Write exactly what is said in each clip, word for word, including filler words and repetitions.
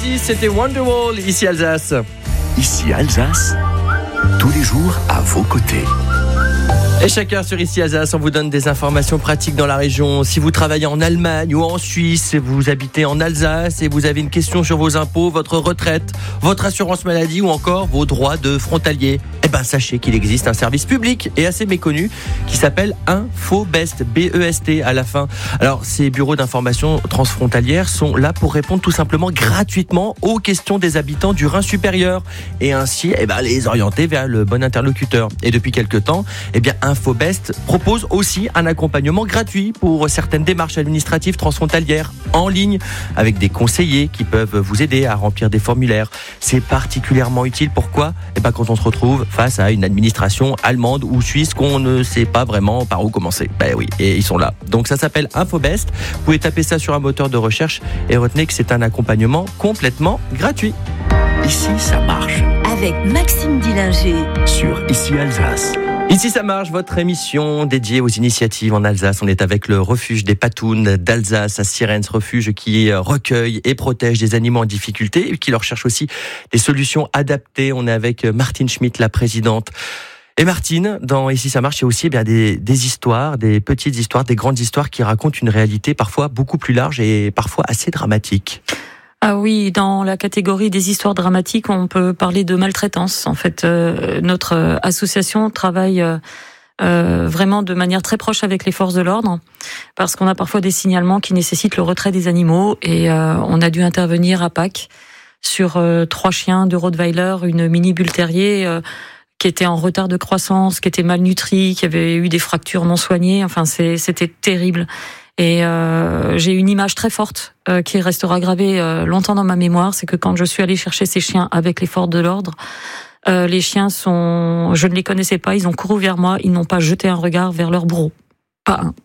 dix, c'était Wonderwall, ici Alsace. Ici Alsace, tous les jours à vos côtés. Et chaque heure sur Ici Alsace, on vous donne des informations pratiques dans la région. Si vous travaillez en Allemagne ou en Suisse, vous habitez en Alsace et vous avez une question sur vos impôts, votre retraite, votre assurance maladie ou encore vos droits de frontalier, eh ben sachez qu'il existe un service public et assez méconnu qui s'appelle Infobest, B E S T à la fin. Alors, ces bureaux d'information transfrontalières sont là pour répondre tout simplement gratuitement aux questions des habitants du Rhin supérieur et ainsi eh ben, les orienter vers le bon interlocuteur. Et depuis quelque temps, eh bien Infobest propose aussi un accompagnement gratuit pour certaines démarches administratives transfrontalières en ligne avec des conseillers qui peuvent vous aider à remplir des formulaires. C'est particulièrement utile. Pourquoi ? Eh ben, quand on se retrouve face à une administration allemande ou suisse qu'on ne sait pas vraiment par où commencer. Ben oui, et ils sont là. Donc ça s'appelle Infobest. Vous pouvez taper ça sur un moteur de recherche et retenez que c'est un accompagnement complètement gratuit. Ici, ça marche. Avec Maxime Dillinger. Sur Ici Alsace. Ici ça marche, votre émission dédiée aux initiatives en Alsace. On est avec le refuge des Patounes d'Alsace à Sirens, refuge qui recueille et protège des animaux en difficulté et qui leur cherche aussi des solutions adaptées. On est avec Martine Schmitt, la présidente. Et Martine, dans Ici ça marche, il y a aussi eh bien, des, des histoires, des petites histoires, des grandes histoires qui racontent une réalité parfois beaucoup plus large et parfois assez dramatique. Ah oui, dans la catégorie des histoires dramatiques, on peut parler de maltraitance. En fait, euh, notre association travaille euh, euh, vraiment de manière très proche avec les forces de l'ordre, parce qu'on a parfois des signalements qui nécessitent le retrait des animaux, et euh, on a dû intervenir à Pâques sur euh, trois chiens de Rottweiler, une mini bull terrier euh, qui était en retard de croissance, qui était malnutrie, qui avait eu des fractures non soignées. Enfin, c'est, c'était terrible. Et euh, j'ai une image très forte euh, qui restera gravée euh, longtemps dans ma mémoire, c'est que quand je suis allée chercher ces chiens avec les forces de l'ordre, euh, les chiens sont, je ne les connaissais pas, ils ont couru vers moi, ils n'ont pas jeté un regard vers leur bourreau, pas un.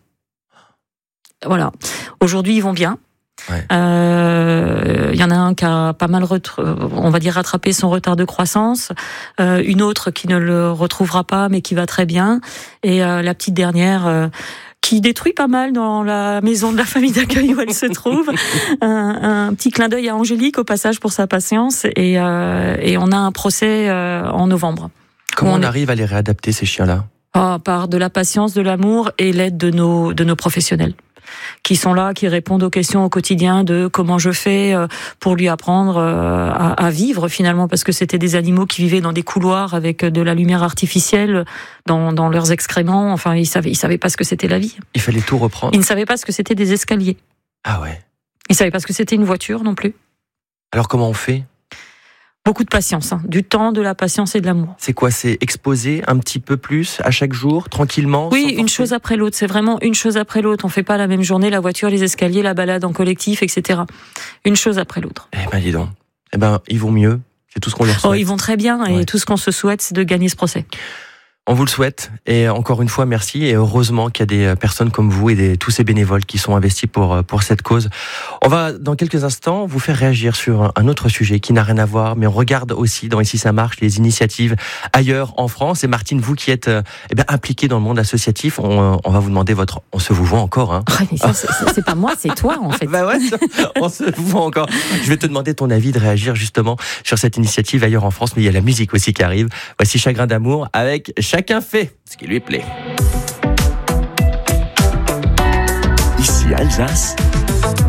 Voilà. Aujourd'hui, ils vont bien. Ouais. Euh, il y en a un qui a pas mal, retr- on va dire, rattrapé son retard de croissance. Euh, une autre qui ne le retrouvera pas, mais qui va très bien. Et euh, la petite dernière. Euh, qui détruit pas mal dans la maison de la famille d'accueil où elle se trouve. un, un petit clin d'œil à Angélique au passage pour sa patience, et, euh, et on a un procès euh, en novembre. Comment on, on est... arrive à les réadapter, ces chiens-là ? oh, Par de la patience, de l'amour et l'aide de nos, de nos professionnels qui sont là, qui répondent aux questions au quotidien de comment je fais pour lui apprendre à, à vivre finalement, parce que c'était des animaux qui vivaient dans des couloirs avec de la lumière artificielle dans, dans leurs excréments. Enfin, ils savaient, ils savaient pas ce que c'était la vie. Il fallait tout reprendre. Ils ne savaient pas ce que c'était des escaliers. Ah ouais. Ils savaient pas ce que c'était une voiture non plus. Alors comment on fait ? Beaucoup de patience, hein. Du temps, de la patience et de l'amour. C'est quoi ? C'est exposer un petit peu plus à chaque jour, tranquillement ? Oui, une chose après l'autre. C'est vraiment une chose après l'autre. On fait pas la même journée, la voiture, les escaliers, la balade en collectif, et cetera. Une chose après l'autre. Eh ben, dis donc. Eh ben, ils vont mieux. C'est tout ce qu'on leur souhaite. Oh, ils vont très bien. Et ouais. Tout ce qu'on se souhaite, c'est de gagner ce procès. On vous le souhaite, et encore une fois merci, et heureusement qu'il y a des personnes comme vous et des, tous ces bénévoles qui sont investis pour, pour cette cause. On va dans quelques instants vous faire réagir sur un autre sujet qui n'a rien à voir, mais on regarde aussi dans Ici ça marche les initiatives ailleurs en France. Et Martine, vous qui êtes eh bien, impliquée dans le monde associatif, on, on va vous demander votre... On se vous voit encore, hein. Ouais, mais ça, c'est, c'est pas moi, c'est toi en fait. Bah ouais, on se vous voit encore. Je vais te demander ton avis de réagir justement sur cette initiative ailleurs en France, mais il y a la musique aussi qui arrive. Voici Chagrin d'amour avec Chacun fait ce qui lui plaît. Ici Alsace,